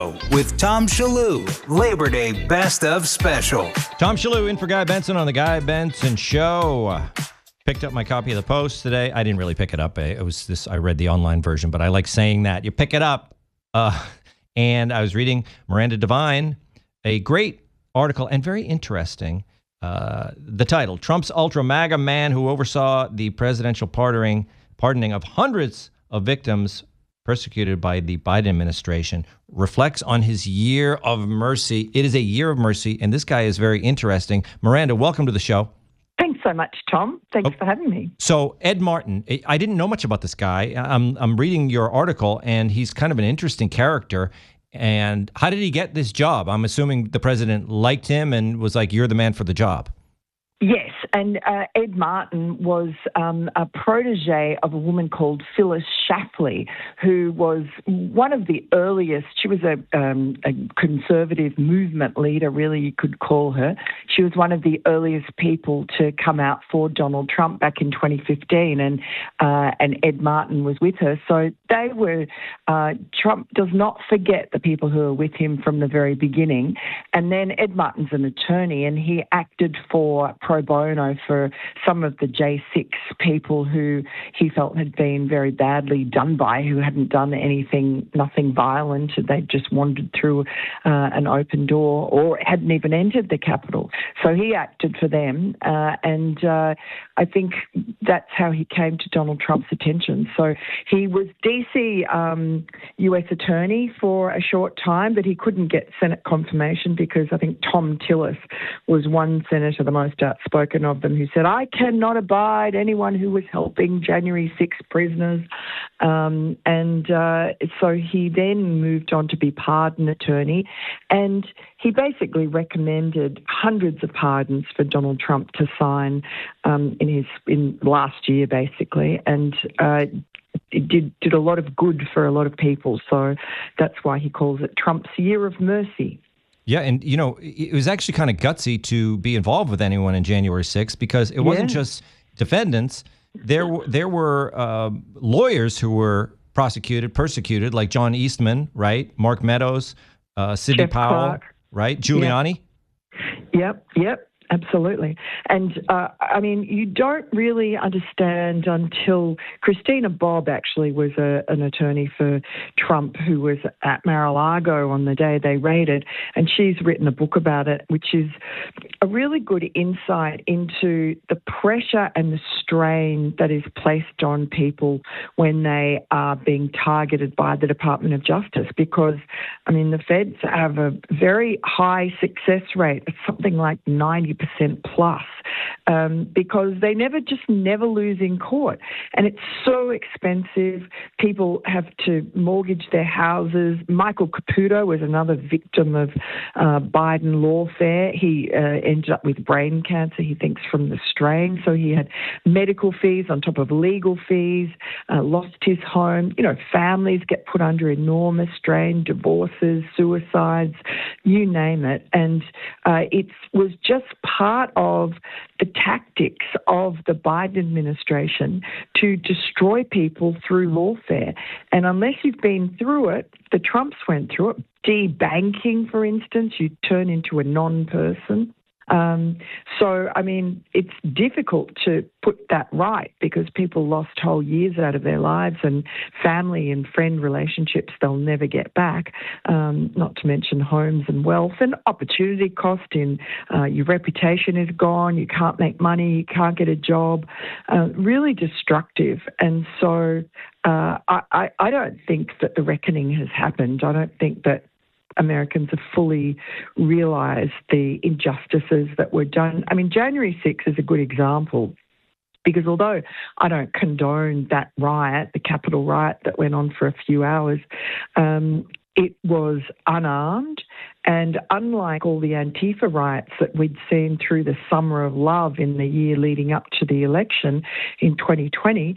with Tom Shalhoub, Labor Day Best of Special. Tom Shalhoub in for Guy Benson on the Guy Benson Show. Picked up my copy of the Post today. I didn't really pick it up. It was this. I read the online version, but I like saying that. You pick it up. And I was reading Miranda Devine, a great article and very interesting. The title, Trump's ultra MAGA man who oversaw the presidential pardoning of hundreds of victims persecuted by the Biden administration, reflects on his year of mercy. It is a year of mercy, and this guy is very interesting. Miranda, welcome to the show. Thanks so much, Tom. Thanks for having me. So Ed Martin, I didn't know much about this guy. I'm reading your article, and he's kind of an interesting character. And how did he get this job? I'm assuming the president liked him and was like, you're the man for the job. Yes, and Ed Martin was a protege of a woman called Phyllis Schlafly, who was one of the earliest. She was a conservative movement leader, really, you could call her. She was one of the earliest people to come out for Donald Trump back in 2015, and Ed Martin was with her. So they were, Trump does not forget the people who were with him from the very beginning. And then Ed Martin's an attorney, and he acted for pro bono for some of the J6 people who he felt had been very badly done by, who hadn't done nothing violent. They'd just wandered through an open door or hadn't even entered the Capitol. So he acted for them, and I think that's how he came to Donald Trump's attention. So he was D.C. U.S. attorney for a short time, but he couldn't get Senate confirmation because I think Tom Tillis was one senator, the most outspoken of them, who said, I cannot abide anyone who was helping January 6 prisoners. So he then moved on to be pardon attorney, and he basically recommended hundreds of pardons for Donald Trump to sign in last year, basically, and it did a lot of good for a lot of people. So that's why he calls it Trump's Year of Mercy. Yeah, and, you know, it was actually kind of gutsy to be involved with anyone in January 6th because it wasn't just defendants. There were lawyers who were persecuted, like John Eastman, right? Mark Meadows, Sidney Powell, Clark. Right? Giuliani. Yep. Absolutely. And, I mean, you don't really understand until Christina Bobb actually was an attorney for Trump who was at Mar-a-Lago on the day they raided, and she's written a book about it, which is a really good insight into the pressure and the strain that is placed on people when they are being targeted by the Department of Justice because, I mean, the feds have a very high success rate. It's something like 90% plus because they never lose in court. And it's so expensive. People have to mortgage their houses. Michael Caputo was another victim of Biden lawfare. He ended up with brain cancer, he thinks, from the strain. So he had medical fees on top of legal fees, lost his home. You know, families get put under enormous strain, divorces, suicides, you name it. And it was just part of the tactics of the Biden administration to destroy people through lawfare. And unless you've been through it, the Trumps went through it. Debanking, for instance, you turn into a non-person. So, I mean, it's difficult to put that right because people lost whole years out of their lives and family and friend relationships they'll never get back, not to mention homes and wealth and opportunity cost in your reputation is gone, you can't make money, you can't get a job, really destructive. And so I don't think that the reckoning has happened. I don't think that Americans have fully realised the injustices that were done. I mean, January 6th is a good example because although I don't condone that riot, the Capitol riot that went on for a few hours, it was unarmed, and unlike all the Antifa riots that we'd seen through the summer of love in the year leading up to the election in 2020,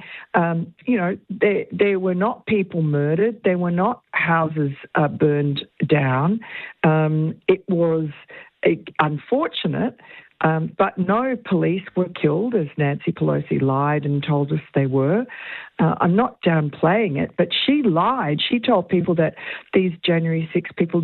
there were not people murdered, there were not houses burned down. It was unfortunate, But no police were killed, as Nancy Pelosi lied and told us they were. I'm not downplaying it, but she lied. She told people that these January 6 people